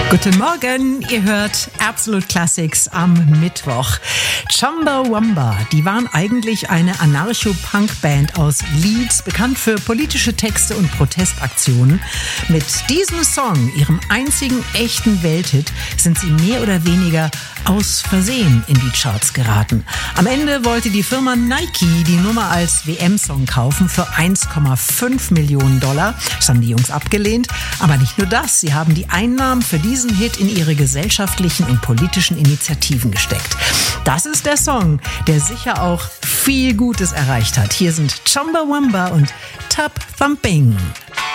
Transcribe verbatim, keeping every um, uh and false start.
Guten Morgen, ihr hört Absolute Classics am Mittwoch. Chumbawamba, die waren eigentlich eine Anarcho-Punk-Band aus Leeds, bekannt für politische Texte und Protestaktionen. Mit diesem Song, ihrem einzigen echten Welthit, sind sie mehr oder weniger aus Versehen in die Charts geraten. Am Ende wollte die Firma Nike die Nummer als W M-Song kaufen für eins Komma fünf Millionen Dollar. Das haben die Jungs abgelehnt. Aber nicht nur das, sie haben die Einnahmen für diesen Hit in ihre gesellschaftlichen und politischen Initiativen gesteckt. Das ist der Song, der sicher auch viel Gutes erreicht hat. Hier sind Chumbawamba und Tap Thumping.